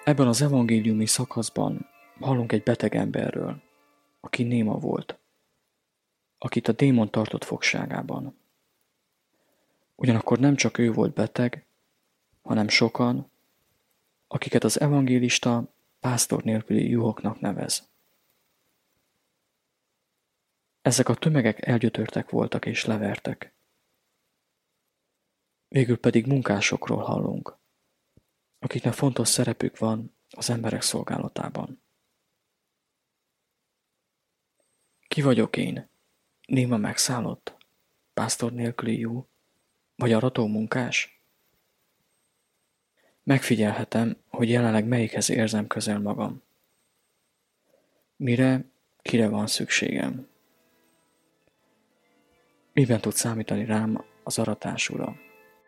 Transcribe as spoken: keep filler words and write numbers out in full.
Ebben az evangéliumi szakaszban hallunk egy beteg emberről, aki néma volt, akit a démon tartott fogságában. Ugyanakkor nem csak ő volt beteg, hanem sokan, akiket az evangélista pásztor nélküli juhoknak nevez. Ezek a tömegek elgyötörtek voltak és levertek. Végül pedig munkásokról hallunk, akiknek fontos szerepük van az emberek szolgálatában. Ki vagyok én? Néma megszállott? Pásztor nélküli juh? Vagy arató munkás? Megfigyelhetem, hogy jelenleg melyikhez érzem közel magam. Mire, kire van szükségem? Miben tud számítani rám az aratás ura?